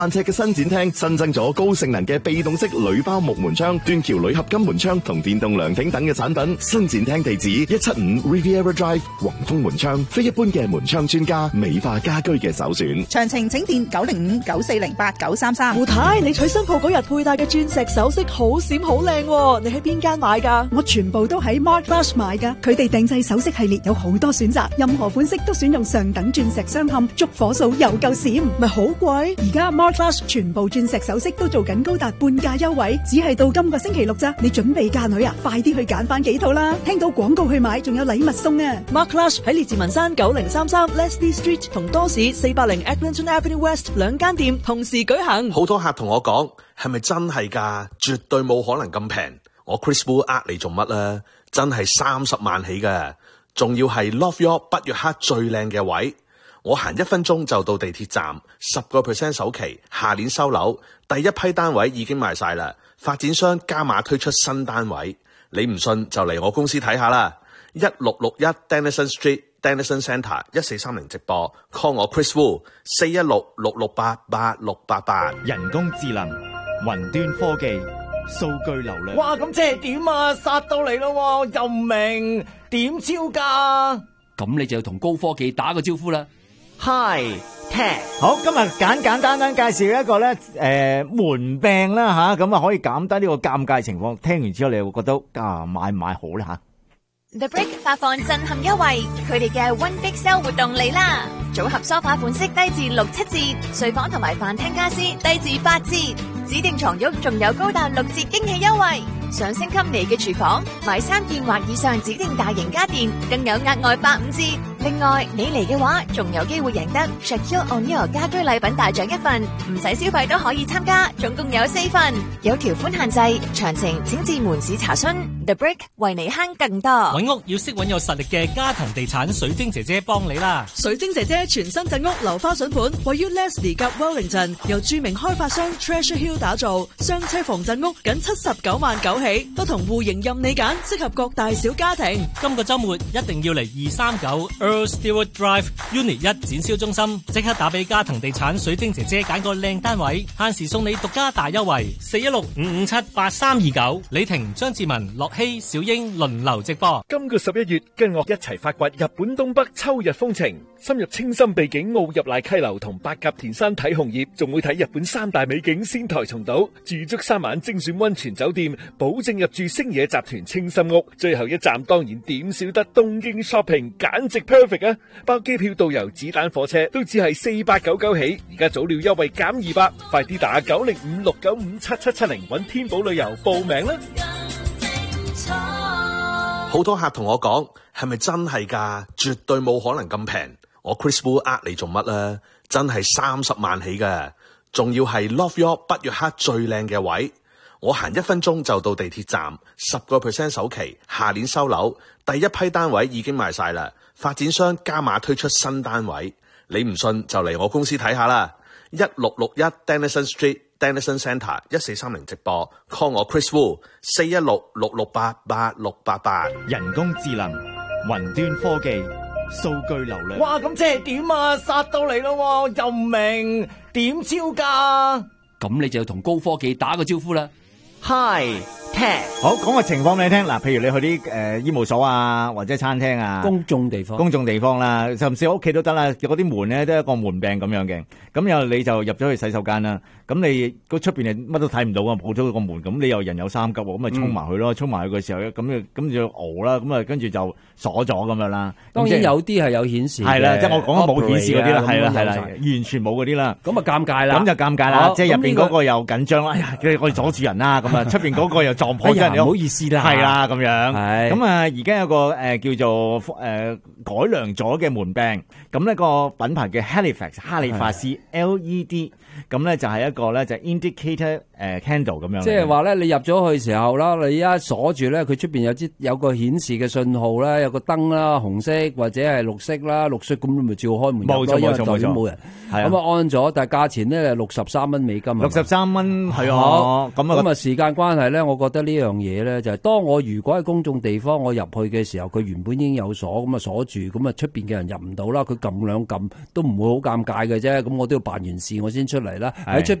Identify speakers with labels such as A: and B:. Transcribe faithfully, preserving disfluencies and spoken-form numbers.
A: 萬尺嘅伸展廳新增咗高性能嘅被動式鋁包木門窗、斷橋鋁合金門窗同電動涼亭等嘅產品。伸展廳地址一七五 Riviera Drive 宏豐門窗，非一般嘅門窗專家，美化家居嘅首選。
B: 詳情請電九零五九四零八九三三。
C: 胡太，你娶新抱嗰日佩戴嘅鑽石首飾好閃好靚，你喺邊間買噶？
D: 我全部都喺 Mark Flash 買噶，佢哋定製首飾系列有好多選擇，任何款式都選用上等鑽石鑲嵌，燭火數又夠閃，
C: 咪好貴？
D: 而家 Mark Flash 全部鑽石首飾都做緊高達半價優惠，只係到今個星期六咋。你準備嫁女啊？快啲去揀翻幾套啦！聽到廣告去買，仲有禮物送啊
C: ！Mark Flash 喺列治文山九零三三 Leslie Street 同多士四百零 Eglinton Avenue West 兩間店同時舉行。
E: 好多客同我講，係咪真係㗎？絕對冇可能咁平。我 Chris Wu 呃你做乜啊？真係三十萬起嘅，仲要係 Love York 北約克最靚嘅位。我行一分鐘就到地鐵站，十個 percent 首期，下年收樓，第一批單位已經賣晒啦。發展商加碼推出新單位，你唔信就嚟我公司睇下啦。一六六一 Denison Street。Denison Centre 一四三零直播 call 我 Chris Wu 四一六六六八八六八八。
F: 人工智能、雲端科技、數據流量。
G: 哇，咁即係點啊？殺到嚟咯，又唔明點招㗎？
H: 咁你就要同高科技打個招呼啦。
G: Hi Tech，
I: 好，今日簡簡單單介紹一個咧，誒、呃、門柄啦吓，咁啊可以減低呢個尷尬情況。聽完之後你會覺得啊買唔買好咧吓？
J: The Brick 發放震撼優惠，佢哋嘅 One Big Sale 活動嚟啦！組合梳化款式低至六七折，睡房同埋飯廳家私低至八折，指定床褥仲有高達六折驚喜優惠。想升級你嘅廚房，買三件或以上指定大型家電，更有額外八五折。另外，你嚟嘅話，仲有機會贏得 Shaquille O'Neal 家居禮品大獎一份，唔使消費都可以參加，總共有四份，有條款限制，詳情請至門市查詢。The Brick 為你慳更多。
K: 揾屋要識揾有實力嘅家騰地產水晶姐姐幫你啦。
C: 水晶姐姐全新鎮屋樓花筍盤，位於 Leslie 及 Wellington， 由著名開發商 Treasure Hill 打造，雙車房鎮屋僅七十九萬九起，不同戶型任你揀，適合各大小家庭。
K: 今個週末一定要嚟二三九 Earl Stewart Drive Unit 一展銷中心，即刻打俾家騰地產水晶姐姐揀個靚單位，限時送你獨家大優惠，四一六五五七八三二九。李婷、張志文、樂希、小英輪流直播。
L: 今個十一月，跟我一齊發掘日本東北秋日風情，深入清心秘境奧入瀨溪流同八甲田山睇紅葉，仲會睇日本三大美景仙台松島，住足三晚精選溫泉酒店，保證入住星野集團清心屋。最後一站當然點少得東京 shopping， 簡直 perfect 啊！包機票、導遊、子彈火車都只係四百九十九起，而家早鳥優惠減二百，快啲打九零五六九五七七七零揾天寶旅遊報名啦！
E: 好多客同我講，係咪真係㗎？絕對冇可能咁平。我 Chris Wu 呃你做乜啊？真係三十萬起嘅，仲要係 Love York 北約克最靚嘅位。我行一分鐘就到地鐵站，十個 percent 首期，下年收樓，第一批單位已經賣晒啦。發展商加碼推出新單位，你唔信就嚟我公司睇下啦。一六六一 Denison Street。Denison Centre 一四三零直播 call 我 Chris Wu 四一六六六八八六八八。
F: 人工智能、雲端科技、數據流量。
G: 哇，咁即係點啊？殺到嚟咯，又唔明點招㗎？
H: 咁你就要同高科技打個招呼啦。
G: Hi Tech，
I: 好，講個情況俾你聽嗱，譬如你去啲誒、呃、醫務所啊，或者餐廳啊，
H: 公眾地方，
I: 公眾地方啦，甚至屋企都得啦。嗰啲門咧都係一個門柄咁樣嘅，咁又你就入咗去洗手間啦。咁你嗰出邊係乜都睇唔到啊，冇咗個門，咁你又人有三急喎，咁咪衝埋去咯，衝埋去嘅時候咧，咁就咁就熬啦，咁啊跟住就鎖咗咁樣啦。
H: 當然有啲係有顯示，
I: 係啦，即係我講冇顯示嗰啲啦，係啦係啦，完全冇嗰啲啦。
H: 咁啊尷尬啦，
I: 咁就尷尬啦，即係入邊嗰個又緊張啦，哎呀，我哋阻住人啦，咁啊出邊嗰個又撞破咗人，
H: 唔好意思啦，
I: 係啦咁樣。
H: 係
I: 咁啊，而家有個誒叫做誒改良咗嘅門柄，咁呢個品牌嘅 Halifax 哈利法斯 L E D。咁咧就係一個咧就 indicator 誒 candle 咁樣，
H: 即係話咧你入咗去時候啦，你一鎖住咧，佢出邊有支有個顯示嘅信號啦，有個燈啦，紅色或者係綠色啦，綠色咁你咪照開門入咯，因為代表冇人。咁啊按咗，但係價錢咧六十三蚊美金，
I: 六十三蚊係啊，咁啊
H: 咁啊時間關係咧，我覺得。 得呢樣嘢咧，就係、是、當我如果喺公眾地方我入去嘅時候，佢原本已經有鎖，咁啊鎖住，咁啊出邊嘅人入唔到啦。佢撳兩撳都唔會好尷尬嘅啫。咁我都要辦完事我先出嚟啦。喺出